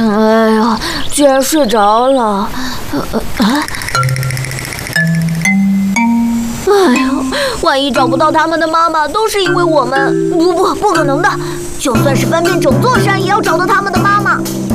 哎呀，居然睡着了！哎呦，万一找不到他们的妈妈，都是因为我们……不可能的！就算是翻遍整座山，也要找到他们的妈妈。